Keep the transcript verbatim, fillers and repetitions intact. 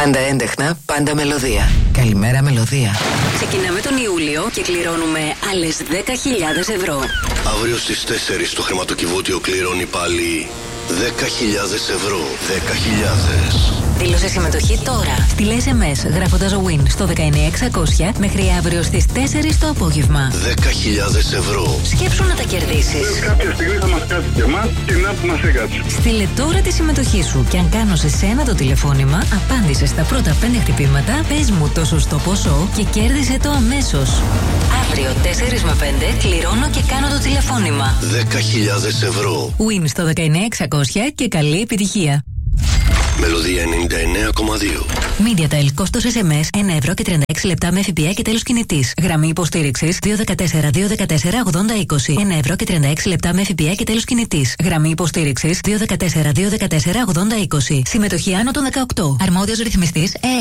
Πάντα έντεχνα, πάντα μελωδία. Καλημέρα, μελωδία. Ξεκινάμε τον Ιούλιο και κληρώνουμε άλλες δέκα χιλιάδες ευρώ. Αύριο στις τέσσερις το χρηματοκιβώτιο κληρώνει πάλι δέκα χιλιάδες ευρώ. δέκα χιλιάδες. Δήλωσε συμμετοχή τώρα. Στείλε ες εμ ες γράφοντας WIN στο δεκαεννιά εξακόσια μέχρι αύριο στις τέσσερις το απόγευμα. δέκα χιλιάδες ευρώ. Σκέψου να τα κερδίσεις. Κάποια στιγμή θα μας κάτσει και εμάς και να που μας έκατσε. Στείλε τώρα τη συμμετοχή σου και αν κάνω σε σένα το τηλεφώνημα, απάντησε στα πρώτα πέντε χτυπήματα, πες μου το σωστό ποσό και κέρδισε το αμέσως. Αύριο τέσσερα με πέντε κληρώνω και κάνω το τηλεφώνημα. δέκα χιλιάδες ευρώ. WIN στο δεκαεννιά εξακόσια και καλή επιτυχία. Μελωδία ενενήντα εννέα κόμμα δύο. MediaTel, κόστος ες εμ ες ένα ευρώ και τριάντα έξι λεπτά με ΦΠΑ και τέλος κινητής. Γραμμή υποστήριξης δύο ένα τέσσερα δύο ένα τέσσερα ογδόντα είκοσι. ένα ευρώ και τριάντα έξι λεπτά με ΦΠΑ και τέλος κινητής. Γραμμή υποστήριξης δύο ένα τέσσερα δύο ένα τέσσερα ογδόντα είκοσι. Συμμετοχή άνω των δεκαοκτώ. Αρμόδιος ρυθμιστής ε.